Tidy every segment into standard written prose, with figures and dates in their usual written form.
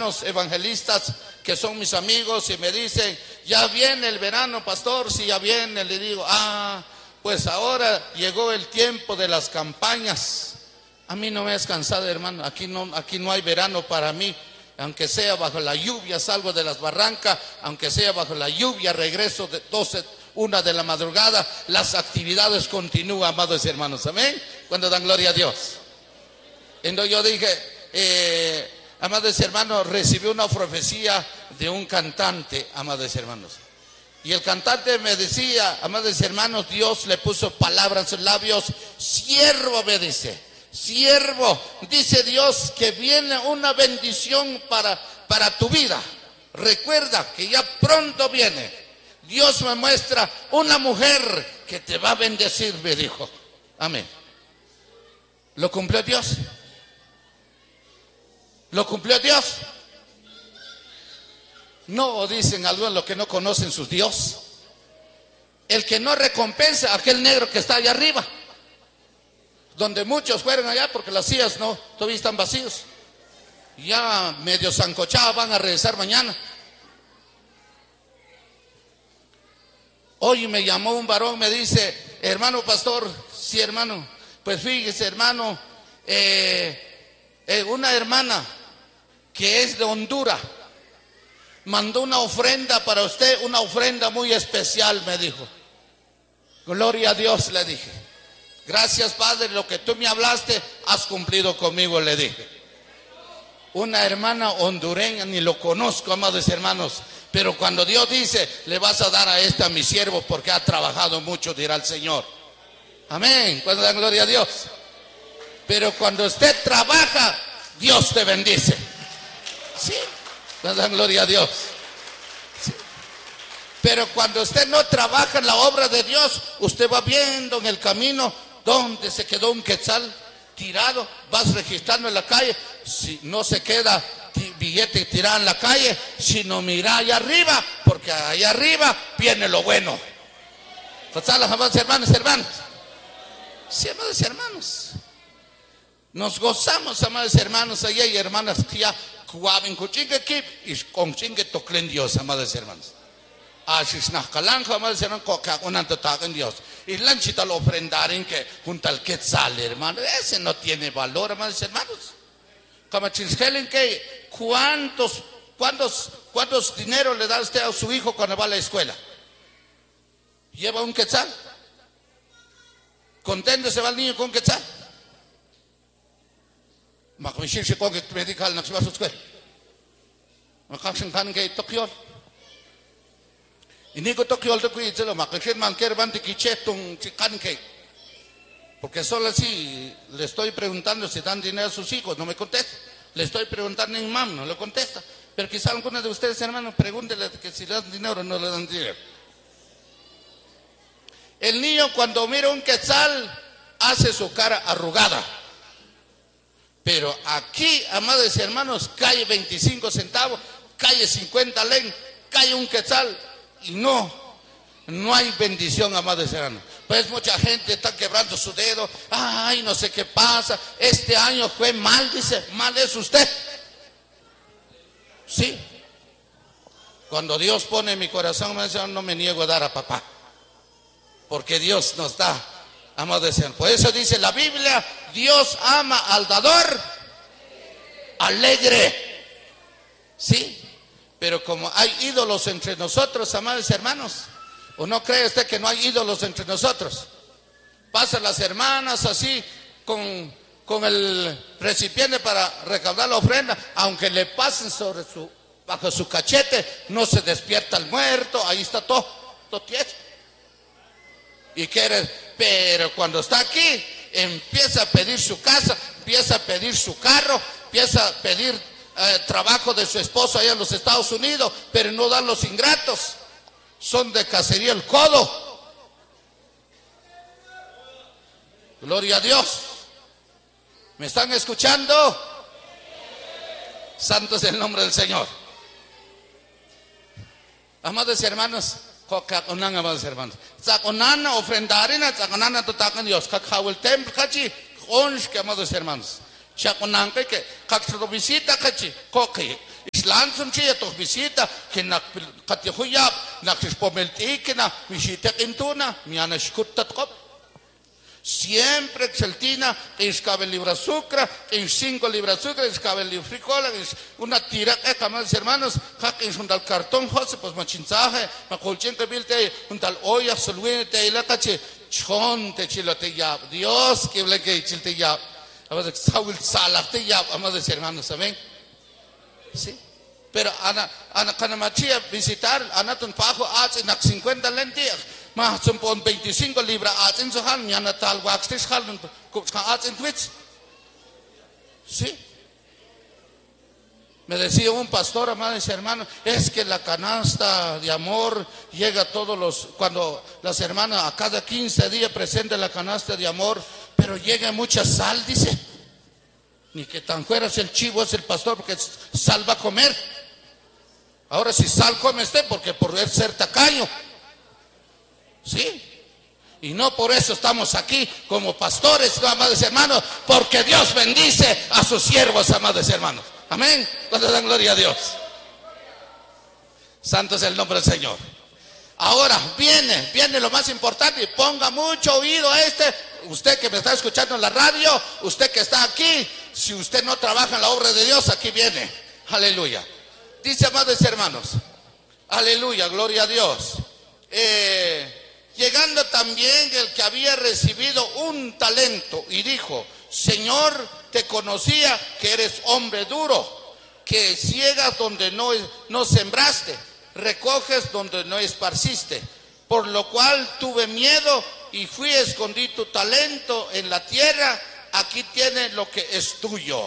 hermanos evangelistas que son mis amigos y me dicen, ya viene el verano, pastor. Si ya viene, le digo, pues ahora llegó el tiempo de las campañas. A mí no me es cansado, hermano. Aquí no hay verano para mí. Aunque sea bajo la lluvia, salgo de las barrancas. Aunque sea bajo la lluvia, regreso de 12, 1 de la madrugada. Las actividades continúan, amados hermanos. Amén. Cuando dan gloria a Dios. Entonces yo dije, amados hermanos, recibí una profecía de un cantante, amados hermanos. Y el cantante me decía, amados hermanos, Dios le puso palabras en sus labios. Siervo, me dice, siervo, dice Dios que viene una bendición para tu vida. Recuerda que ya pronto viene. Dios me muestra una mujer que te va a bendecir, me dijo. Amén. ¿Lo cumplió Dios? ¿Lo cumplió Dios? No, dicen algunos los que no conocen su Dios. El que no recompensa a aquel negro que está allá arriba, donde muchos fueron allá porque las sillas no, todavía están vacíos. Ya medio zancochados, van a regresar mañana. Hoy me llamó un varón, me dice, hermano pastor, sí hermano, pues fíjese hermano, una hermana que es de Honduras mandó una ofrenda para usted, una ofrenda muy especial, me dijo. Gloria a Dios, le dije. Gracias, Padre, lo que tú me hablaste, has cumplido conmigo, le dije. Una hermana hondureña, ni lo conozco, amados hermanos, pero cuando Dios dice, le vas a dar a esta a mi siervo porque ha trabajado mucho, dirá el Señor. Amén, cuando dan gloria a Dios. Pero cuando usted trabaja, Dios te bendice. Sí, cuando dan gloria a Dios. Sí. Pero cuando usted no trabaja en la obra de Dios, usted va viendo en el camino donde se quedó un quetzal tirado, vas registrando en la calle, si no se queda billete tirado en la calle, sino mira allá arriba, porque allá arriba viene lo bueno. Amados hermanos, hermanos. Sí, amados hermanos. Nos gozamos, amados hermanos, allá y hermanas que ya jugaban con chingue y con chingue toclen Dios, amados hermanos. Amados hermanos, con Dios. Y lanchita lo ofrendaron que junto al quetzal, hermano. Ese no tiene valor, amados hermanos. Como chinchelen que ¿cuántos dinero le da usted a su hijo cuando va a la escuela? ¿Lleva un quetzal? ¿Contento se va el niño con un quetzal? Medical na a su escuela. Makaksin que Tokyo. Y ni ko Tokyo de cuidado, makaksin man quiere bandiquichetung chican que. Porque solo así le estoy preguntando si dan dinero a sus hijos, no me contesta. Le estoy preguntando en mam, no le contesta. Pero quizá algunos de ustedes, hermanos, pregúntenle que si le dan dinero o no le dan dinero. El niño cuando mira un quetzal hace su cara arrugada. Pero aquí, amados hermanos, cae 25 centavos, cae 50 len, cae un quetzal y no hay bendición, amados hermanos. Pues mucha gente está quebrando su dedo, ay, no sé qué pasa, este año fue mal, dice, mal es usted. Sí, cuando Dios pone en mi corazón, no me niego a dar a papá, porque Dios nos da, amados hermanos. Por eso dice la Biblia, Dios ama al dador alegre. Sí, pero como hay ídolos entre nosotros, amados hermanos, ¿o no cree usted que no hay ídolos entre nosotros? Pasan las hermanas así con el recipiente para recaudar la ofrenda, aunque le pasen bajo su cachete, no se despierta el muerto, ahí está todo tieso. Y quiere, pero cuando está aquí, empieza a pedir su casa, empieza a pedir su carro, empieza a pedir trabajo de su esposo allá en los Estados Unidos, pero no dan los ingratos, son de cacería el codo. Gloria a Dios. ¿Me están escuchando? Santo es el nombre del Señor. Amados hermanos, amados hermanos, saconana ofrendarina, saconana totacan Dios, cacao el templo, cachi, onsh que amados hermanos, chaconan que cacro visita cachi, coque, Islanzum chía tu visita, que na Katihuyab, na Kispomeltikina, visita Intuna, Miana Shkutat. Siempre exaltina, que escabe el libro azúcar, que 5 libras azúcar, escabe el libro frijoles, una tira, amados hermanos, que es un tal cartón, José, pues machinzaje, macolchen que vilte, un tal olla, soluine, te la cache, chonte, chilote ya, Dios que le que chilte ya, amados, saúl salate ya, amados hermanos, amén. Sí. Pero ana canamachía visitar, ana ton pajo, hace 50 lentillas. Más son 25 libras en su hand, ya no tal waxtis hand, en Twitch. Sí. Me decía un pastor, amados hermanos, es que la canasta de amor llega cuando las hermanas a cada 15 días presenten la canasta de amor, pero llega mucha sal, dice. Ni que tan fuera es el chivo, es el pastor, porque sal va a comer. Ahora si sal come usted, porque por ser tacaño. ¿Sí? Y no por eso estamos aquí como pastores, amados hermanos, porque Dios bendice a sus siervos, amados hermanos. Amén. Cuando dan gloria a Dios. Santo es el nombre del Señor. Ahora viene lo más importante, y ponga mucho oído a usted que me está escuchando en la radio, usted que está aquí, si usted no trabaja en la obra de Dios, aquí viene. Aleluya. Dice, amados hermanos, aleluya, gloria a Dios. Llegando también el que había recibido un talento y dijo, Señor, te conocía que eres hombre duro, que ciegas donde no sembraste, recoges donde no esparciste, por lo cual tuve miedo y fui a esconder tu talento en la tierra, aquí tienes lo que es tuyo.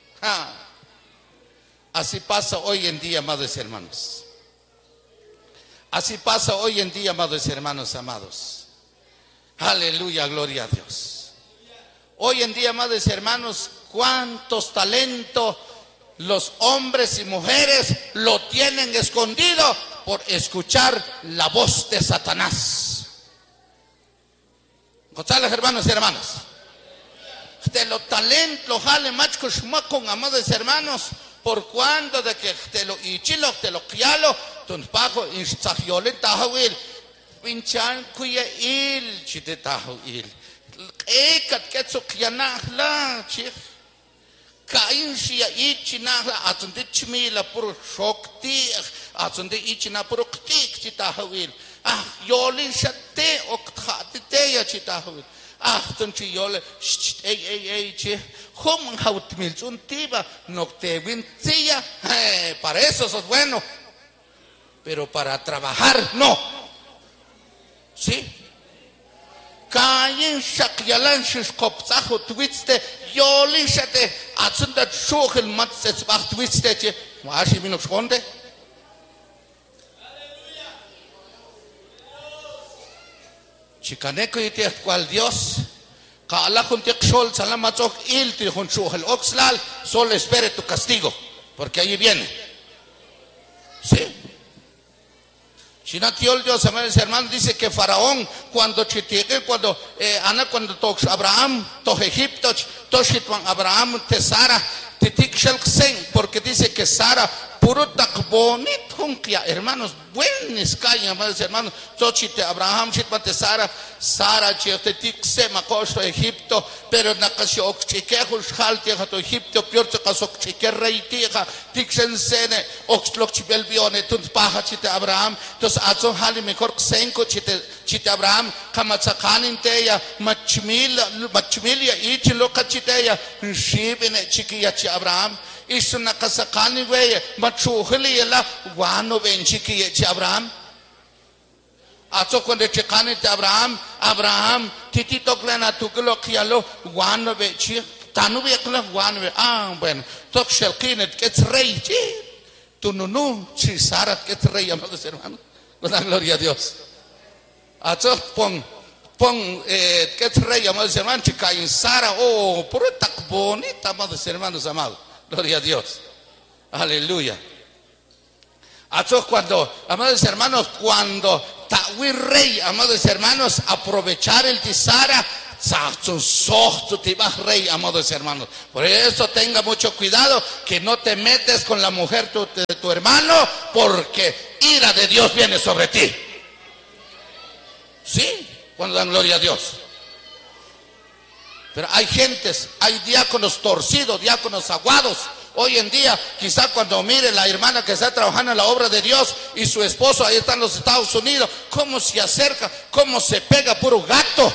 Así pasa hoy en día, amados hermanos. Así pasa hoy en día, amados hermanos amados. Aleluya, gloria a Dios. Hoy en día, amados hermanos, cuántos talentos los hombres y mujeres lo tienen escondido por escuchar la voz de Satanás. González, hermanos y hermanas. De los talentos, jale machos con amados hermanos, por cuando de que te lo ichilo, te lo quialo, ton pago instagiole tahawil, pinchan kuya il, chite tahawil, kat ketso kianahla, chich, kain shia ichinahla, atunde chmila puro shokti, atunde ichina puro ktik chitahawil, yolin shate okthati teya chitahawil. Tonchi yole, che, ¿cómo hautmil untiba? No te vincia, para eso sos bueno, pero para trabajar no. ¿Sí? Caen shakyalan shkopsajo twiste, yoli shate, atzunda shogel matzes bach twiste, che, washi minus konde. Chicaneco y te cual Dios, Kala juntiak sol, salamatok ilti junchuel oxlal, solo espere tu castigo, porque allí viene. ¿Sí? Chinatiol Dios, amados hermanos, dice que Faraón, cuando cuando Abraham, to Egipto, toshitwan Abraham, te Sara, titik shelksen, porque dice que Sara, puro tak bonit junkia, hermanos, buenos caen, amados hermanos, tochite Abraham, chitmate Sara, chiotetik se macosto Egipto, pero nakasio okchikehul shaltia to Egipto, piorto kasok chike reitija, tiksen sene, oxlok chibelbione, tunt paja chite Abraham, tos azon hali mejor senko chite Abraham, kamatsakanin teya, machmilia ichilo kachiteya, shibine chikiya chi Abraham, isu nakasakani weye, machuhili yela, wano benchiki chi Abraham. Aso cuando chekani te Abraham, titito klena tukilo kialo, wano benchi, tanu bekla wano be, bueno, tok shelkinet gets rey, tununu, chi Sara gets rey, amados hermanos, con la gloria a Dios. Aso pon gets rey, amados hermanos, chica en Sara, puro tak bonita, amados hermanos amados. Gloria a Dios. Aleluya. Cuando, amados hermanos, cuando Tawi rey, amados hermanos, aprovechar el tisara, rey, amados hermanos. Por eso tenga mucho cuidado que no te metes con la mujer de tu hermano, porque ira de Dios viene sobre ti. Sí, cuando dan gloria a Dios. Pero hay gentes, hay diáconos torcidos, diáconos aguados. Hoy en día, quizá cuando mire la hermana que está trabajando en la obra de Dios y su esposo ahí está en los Estados Unidos, cómo se acerca, cómo se pega, puro gato.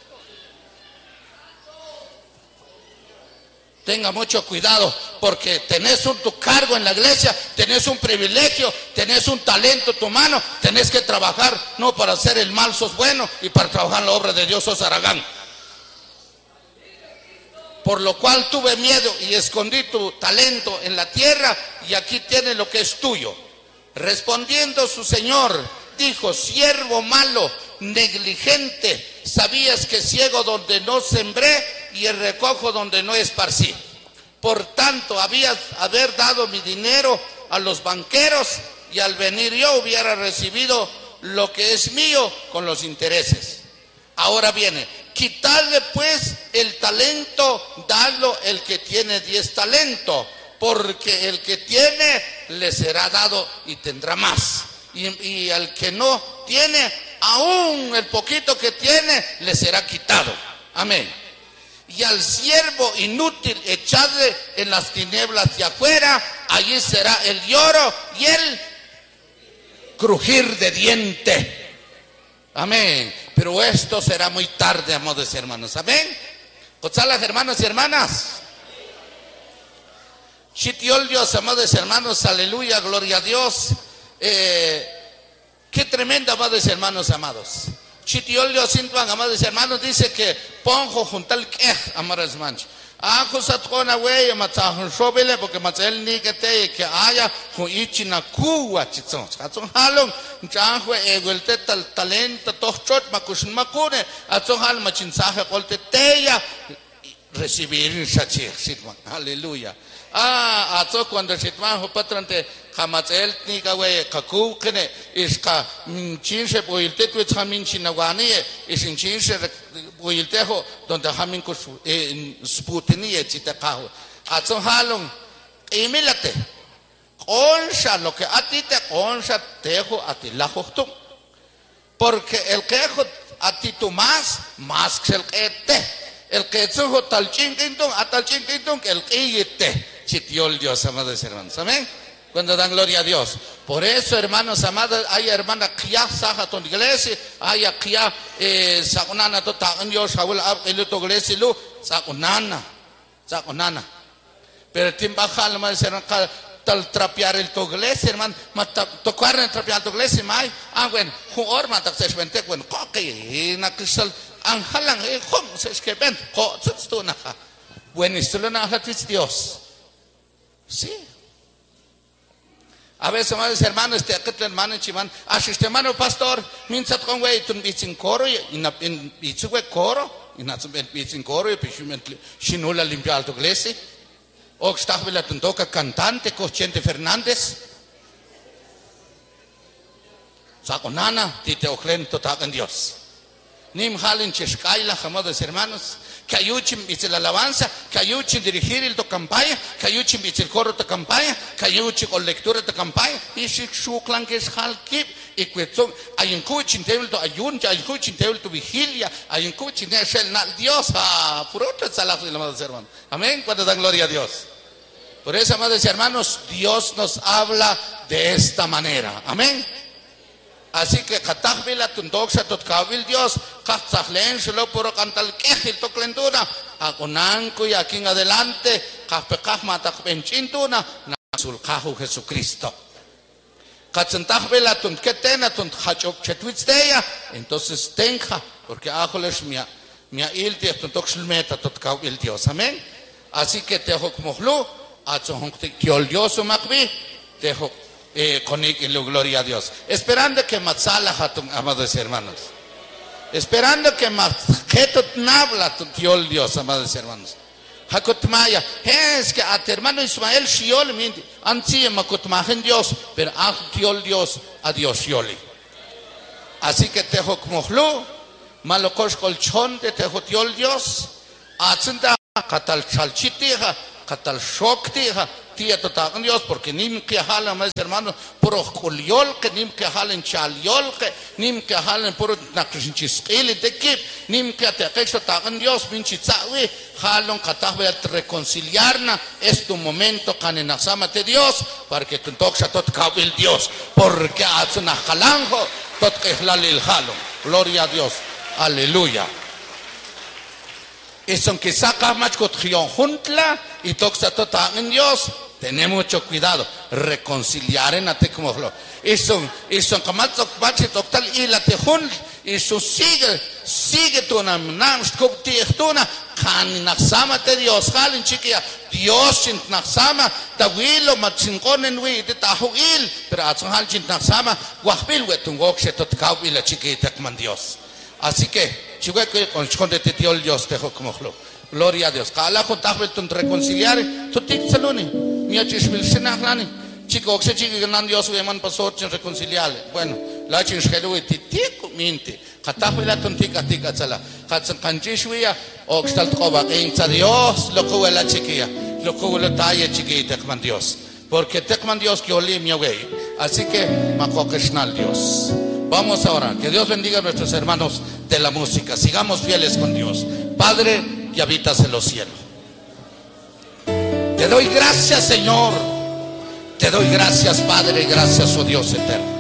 Tenga mucho cuidado, porque tenés tu cargo en la iglesia, tenés un privilegio, tenés un talento en tu mano, tenés que trabajar, no para hacer el mal sos bueno, y para trabajar en la obra de Dios sos haragán. Por lo cual tuve miedo y escondí tu talento en la tierra, y aquí tienes lo que es tuyo. Respondiendo su señor, dijo: siervo malo, negligente, sabías que ciego donde no sembré y el recojo donde no esparcí. Por tanto, haber dado mi dinero a los banqueros, y al venir yo hubiera recibido lo que es mío con los intereses. Ahora viene, quitarle pues el talento, dadlo el que tiene 10 talentos, porque el que tiene le será dado y tendrá más. Y al que no tiene, aún el poquito que tiene le será quitado. Amén. Y al siervo inútil echadle en las tinieblas de afuera, allí será el lloro y el crujir de diente. Amén. Pero esto será muy tarde, amados hermanos. Amén. ¿Las hermanos y hermanas? Chitiol Dios, amados hermanos, aleluya, gloria a Dios. Qué tremenda, amados hermanos amados. Chitiol Dios, amados hermanos, dice que ponjo juntal que amados hermanos. Satcona wey, matahun shobele, porque matel ni que haya huichina kuwa chitson. Atson halong, janjwe eguelte talento, tochot, makushin makune, atson hal machinsaje colte teya, recibir shachir, sitman, aleluya. Atso cuando sitman hopatrante, kamatel ni kawe kakukene, iska chinse boilte tu examin chinawani, isin chinse boiltejo, donde hamin kus sputini chitakaho. Atso halong, imilate, onsha lo que a ti te onsha tejo a ti la joctum. Porque el quejo a ti tú más que el que te. El que tsujo tal chinquintón, a tal chinquintón que el que te. Chitiol Dios, amados hermanos. Amén. Cuando dan gloria a Dios. Por eso, hermanos amados, hay hermanas que ya saja ton iglesia, hay que ya sakunana to ta Dios, hawul ab el to iglesia lu sakunana. Pero timbaja la madre serán tal trapear el to iglesia, hermano, tocar el trapear to iglesia, mai, bueno, juor mata se vente, bueno, coque, na cristal, anjalan, se esquepen, esto na, bueno, esto lo na Dios. Sí. A veces, amados hermanos, aquel hermano chiman, este hermano pastor, minsat con güey, tun bitin coro, y bitzue coro, y natsun bitin coro, y shinula limpia alto iglesia. O está vela tun toca cantante, Cochente Fernández. Saco nana, tite oclen total en Dios. Nim halen chescaila, amados hermanos. Que ayuchen dice la alabanza, que ayuchen dirigir el to campaña, que ayuchen dice el coro de campaña, que ayuchen con lectura de campaña, y si su clan que es halkip, y cuestión, hay un coaching table to ayun, hay un coaching table to vigilia, hay un coaching table Dios, por otro salazo de la madre hermano. Amén, cuando dan gloria a Dios. Por eso, amados hermanos, Dios nos habla de esta manera. Amén. Así que katahvila tundoxa totkawil Dios, katzahlen solo por cantal kejil toklenduna, agonanco y aquí en adelante, kapekah matakbenchintuna, nasulkahu Jesucristo. Katzentahvila tunketena tunkhachok chetwitzteya, entonces tenja, porque ajoles mia ilti tuntoxilmeta totkawil Dios. Amén. Así que tejo mohlu, atzohonk tiol Dios makbi, tejo con gloria a Dios, esperando que matzala hatum, amados hermanos, esperando que matjetot nabla tu tiol Dios, amados hermanos. Hakutmaya, es que a tu hermano Ismael shiol minti, ansi makutmajen Dios, pero a tiol Dios, a Dios yoli. Así que te hokmohlu, Malocos colchón de tejotiol Dios. Atzenda catal chalchitija, catal shoktija. Tía totagan Dios, porque nim que jalan, mis hermanos, puro juliol, que nim que jalen chaliol, que nim que jalen puro nakrishinchiskili de kip, nim que te aquecho totagan Dios, minchitzawi, jalon katahwe a reconciliarna, es tu momento, canenaxamate Dios, para que tu toxa tot kawil Dios, porque atzuna jalanjo, tot kehlalil jalon, gloria a Dios, aleluya. Y son que saca más cotrión juntla y toxa totagan Dios. Tenemos mucho cuidado, reconciliar en ate como lo. Y son kamatzok bache total y la tejun y su sigue tu nam skoptichtuna kan naxama te Dios halin chiquia Dios sin naxama tawilo matsinkonen wi te tahuil pero atzhal sin naxama wahbil wetun gokshe totkau y la chiquita man Dios. Así que chique con chonde te Dios te como lo. Gloria a Dios. Kala ko tahbel tun reconciliar tu tik saluni. Mia chishbil sinahlani. Chico oxe chico ganan Dios weman pasor chin reconciliar. Bueno, la chin shelu titik minti. Katahbel tun tik atik atsala. Katsan kanchishwiya oxtal qoba kein Dios lo ko la chiquia. Lo ko la taya chiquita man Dios. Porque tekman Dios que oli mi wey. Así que makokeshnal Dios. Vamos ahora. Que Dios bendiga a nuestros hermanos de la música. Sigamos fieles con Dios. Padre, que habitas en los cielos. Te doy gracias, Señor. Te doy gracias, Padre, gracias, oh Dios eterno.